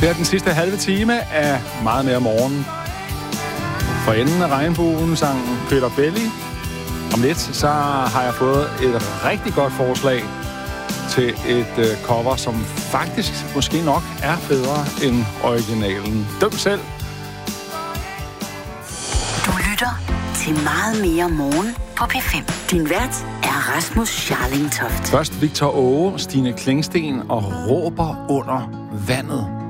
Det er den sidste halve time af Meget mere morgen. For enden af regnbuen sang Peter Belli. Om lidt, så har jeg fået et rigtig godt forslag til et cover, som faktisk måske nok er bedre end originalen. Døm selv. Du lytter til Meget mere morgen på P5. Din vært er Rasmus Scharling Toft. Først Victor Åge, Stine Klingsten og Råber under vandet.